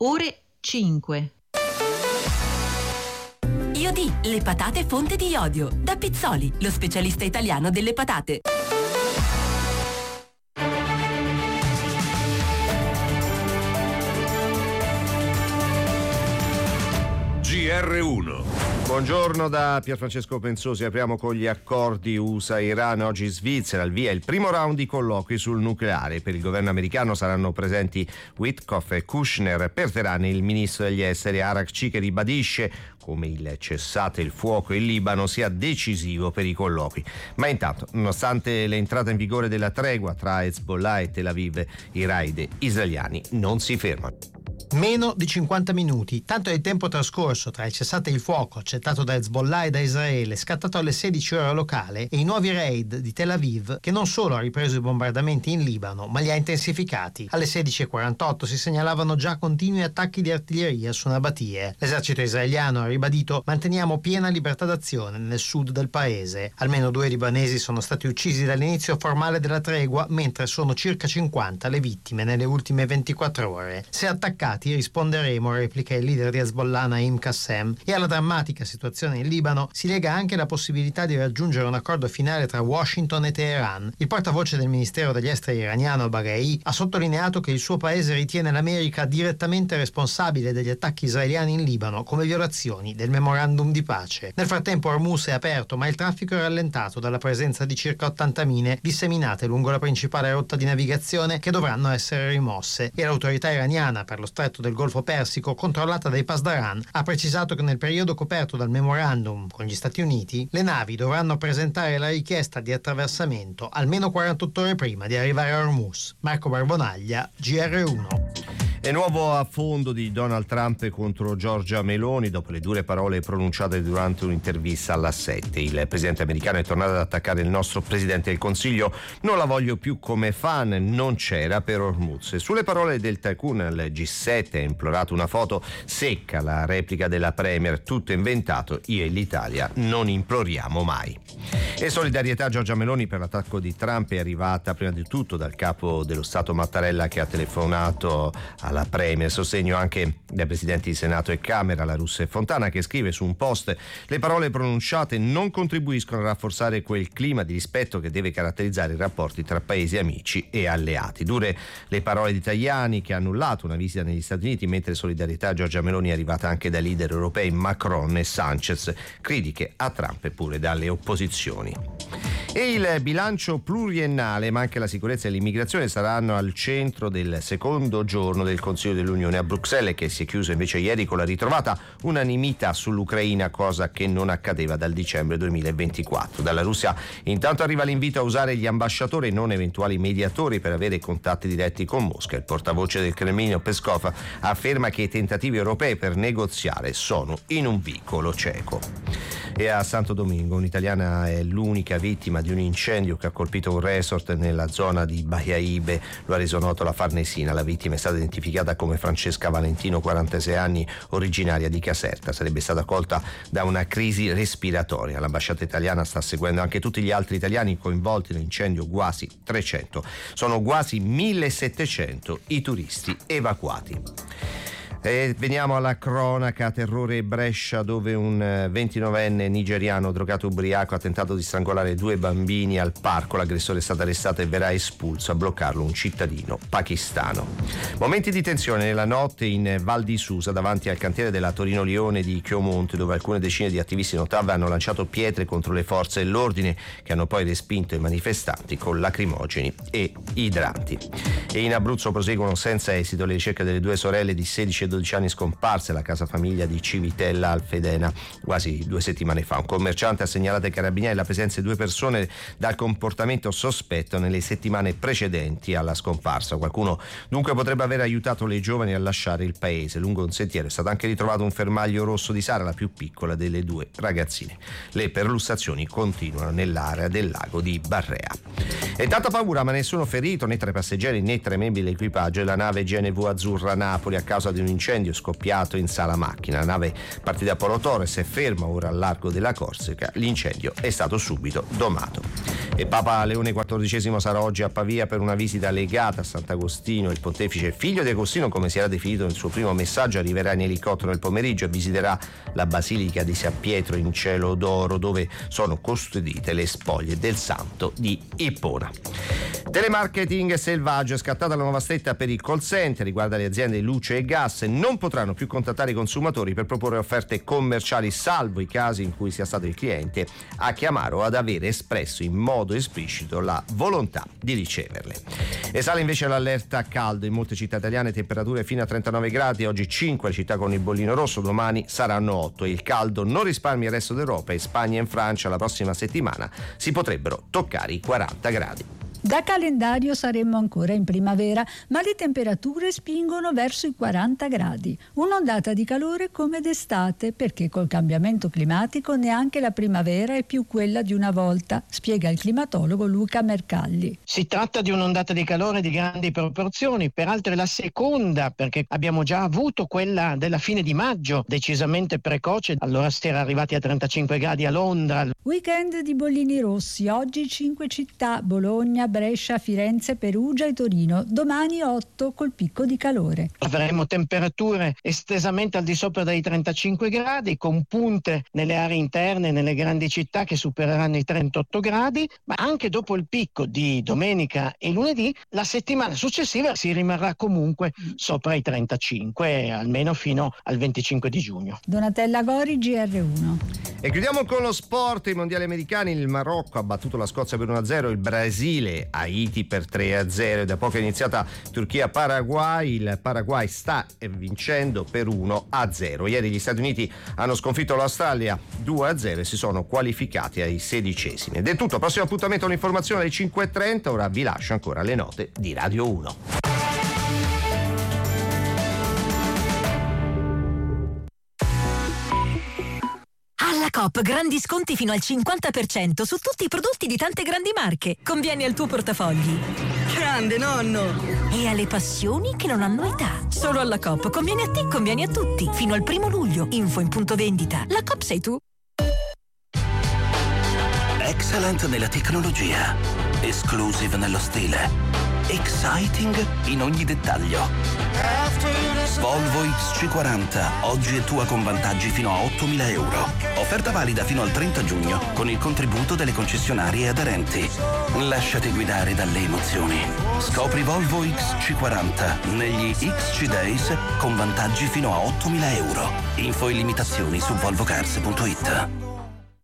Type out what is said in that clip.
ore 5. Iodi, le patate fonte di iodio. Da Pizzoli, lo specialista italiano delle patate. GR1. Buongiorno da Pierfrancesco Pensosi. Apriamo con gli accordi USA-Iran. Oggi in Svizzera al via il primo round di colloqui sul nucleare. Per il governo americano saranno presenti Witkoff e Kushner. Per Teheran il ministro degli esteri Arakci, che ribadisce come il cessate il fuoco in Libano sia decisivo per i colloqui. Ma intanto, nonostante l'entrata in vigore della tregua tra Hezbollah e Tel Aviv, i raid israeliani non si fermano. Meno di 50 minuti, tanto è il tempo trascorso tra il cessate il fuoco accettato da Hezbollah e da Israele, scattato alle 16 ore locale, e i nuovi raid di Tel Aviv, che non solo ha ripreso i bombardamenti in Libano, ma li ha intensificati. Alle 16:48 si segnalavano già continui attacchi di artiglieria su Nabatie. L'esercito israeliano ha ribadito: manteniamo piena libertà d'azione nel sud del paese. Almeno 2 libanesi sono stati uccisi dall'inizio formale della tregua, mentre sono circa 50 le vittime nelle ultime 24 ore. Se attaccati risponderemo, replica il leader di Hezbollah Naim Qassem. E alla drammatica situazione in Libano si lega anche la possibilità di raggiungere un accordo finale tra Washington e Teheran. Il portavoce del Ministero degli Esteri iraniano Baghei ha sottolineato che il suo paese ritiene l'America direttamente responsabile degli attacchi israeliani in Libano come violazioni del memorandum di pace. Nel frattempo Hormuz è aperto, ma il traffico è rallentato dalla presenza di circa 80 mine disseminate lungo la principale rotta di navigazione, che dovranno essere rimosse, e l'autorità iraniana per lo stretto del Golfo Persico, controllata dai Pasdaran, ha precisato che nel periodo coperto dal memorandum con gli Stati Uniti le navi dovranno presentare la richiesta di attraversamento almeno 48 ore prima di arrivare a Hormuz. Marco Barbonaglia, GR1. E nuovo affondo di Donald Trump contro Giorgia Meloni dopo le dure parole pronunciate durante un'intervista alla 7. Il presidente americano è tornato ad attaccare il nostro presidente del Consiglio. Non la voglio più come fan, non c'era per Hormuz. E sulle parole del tycoon al G7 ha implorato una foto secca, la replica della premier: tutto inventato, io e l'Italia non imploriamo mai. E solidarietà a Giorgia Meloni per l'attacco di Trump è arrivata prima di tutto dal capo dello Stato Mattarella, che ha telefonato alla premier. Sostegno anche dai presidenti di Senato e Camera, La Russa e Fontana, che scrive su un post: le parole pronunciate non contribuiscono a rafforzare quel clima di rispetto che deve caratterizzare i rapporti tra paesi amici e alleati. Dure le parole di Tajani, che ha annullato una visita negli Stati Uniti, mentre solidarietà a Giorgia Meloni è arrivata anche dai leader europei Macron e Sanchez, critiche a Trump pure dalle opposizioni. E il bilancio pluriennale, ma anche la sicurezza e l'immigrazione saranno al centro del secondo giorno del Consiglio dell'Unione a Bruxelles, che si è chiuso invece ieri con la ritrovata unanimità sull'Ucraina, cosa che non accadeva dal dicembre 2024. Dalla Russia intanto arriva l'invito a usare gli ambasciatori e non eventuali mediatori per avere contatti diretti con Mosca. Il portavoce del Cremlino Peskov afferma che i tentativi europei per negoziare sono in un vicolo cieco. E a Santo Domingo un'italiana è l'unica vittima di un incendio che ha colpito un resort nella zona di Bahia Ibe. Lo ha reso noto la Farnesina. La vittima è stata identificata come Francesca Valentino, 46 anni, originaria di Caserta. Sarebbe stata colta da una crisi respiratoria. L'ambasciata italiana sta seguendo anche tutti gli altri italiani coinvolti nell'incendio, quasi 300. Sono quasi 1700 i turisti evacuati. E veniamo alla cronaca. Terrore Brescia, dove un 29enne nigeriano drogato ubriaco ha tentato di strangolare 2 bambini al parco. L'aggressore è stato arrestato e verrà espulso. A bloccarlo un cittadino pakistano. Momenti di tensione nella notte in Val di Susa, davanti al cantiere della Torino Lione di Chiomonte, dove alcune decine di attivisti Notav hanno lanciato pietre contro le forze dell'ordine, che hanno poi respinto i manifestanti con lacrimogeni e idranti. E in Abruzzo proseguono senza esito le ricerche delle 2 sorelle di 16 e 12 anni scomparse alla casa famiglia di Civitella Alfedena quasi 2 settimane fa. Un commerciante ha segnalato ai carabinieri la presenza di 2 persone dal comportamento sospetto nelle settimane precedenti alla scomparsa. Qualcuno dunque potrebbe aver aiutato le giovani a lasciare il paese. Lungo un sentiero è stato anche ritrovato un fermaglio rosso di Sara, la più piccola delle 2 ragazzine. Le perlussazioni continuano nell'area del lago di Barrea. E tanta paura, ma nessuno ferito, né tra i passeggeri né tra i membri dell'equipaggio della nave GNV Azzurra Napoli, a causa di un incendio scoppiato in sala macchina. La nave partita da Polo Torres è ferma ora al largo della Corsica. L'incendio è stato subito domato. E Papa Leone XIV sarà oggi a Pavia per una visita legata a Sant'Agostino. Il pontefice, figlio di Agostino come si era definito nel suo primo messaggio, arriverà in elicottero nel pomeriggio e visiterà la Basilica di San Pietro in cielo d'oro, dove sono custodite le spoglie del santo di Ippona. Telemarketing selvaggio, è scattata la nuova stretta per i call center, riguarda le aziende di luce e gas, non potranno più contattare i consumatori per proporre offerte commerciali, salvo i casi in cui sia stato il cliente a chiamare o ad avere espresso in modo esplicito la volontà di riceverle. E sale invece l'allerta caldo in molte città italiane, temperature fino a 39 gradi, oggi 5 le città con il bollino rosso, domani saranno 8. Il caldo non risparmia il resto d'Europa, in Spagna e in Francia la prossima settimana si potrebbero toccare i 40 gradi. Da calendario saremmo ancora in primavera, ma le temperature spingono verso i 40 gradi. Un'ondata di calore come d'estate, perché col cambiamento climatico neanche la primavera è più quella di una volta, spiega il climatologo Luca Mercalli. Si tratta di un'ondata di calore di grandi proporzioni, peraltro è la seconda, perché abbiamo già avuto quella della fine di maggio, decisamente precoce, allora si era arrivati a 35 gradi a Londra. Weekend di bollini rossi, oggi 5 città, Bologna, Brescia, Firenze, Perugia e Torino, domani 8 col picco di calore. Avremo temperature estesamente al di sopra dei 35 gradi, con punte nelle aree interne, nelle grandi città che supereranno i 38 gradi, ma anche dopo il picco di domenica e lunedì, la settimana successiva si rimarrà comunque sopra i 35, almeno fino al 25 di giugno. Donatella Gori, GR1. E chiudiamo con lo sport, i mondiali americani, il Marocco ha battuto la Scozia per 1-0, il Brasile Haiti per 3-0, da poco è iniziata Turchia-Paraguay, il Paraguay sta vincendo per 1-0. Ieri gli Stati Uniti hanno sconfitto l'Australia 2-0 e si sono qualificati ai 16esimi. Ed è tutto, prossimo appuntamento all'informazione alle 5.30, ora vi lascio ancora le note di Radio 1. Alla Coop grandi sconti fino al 50% su tutti i prodotti di tante grandi marche. Conviene al tuo portafogli. Grande nonno! E alle passioni che non hanno età. Solo alla Coop conviene a te, conviene a tutti. Fino al 1 luglio. Info in punto vendita. La Coop sei tu. Excellent nella tecnologia. Exclusive nello stile. Exciting in ogni dettaglio. Volvo XC40, oggi è tua con vantaggi fino a 8.000 euro. Offerta valida fino al 30 giugno con il contributo delle concessionarie aderenti. Lasciati guidare dalle emozioni. Scopri Volvo XC40 negli XC Days con vantaggi fino a 8.000 euro. Info e limitazioni su volvocars.it.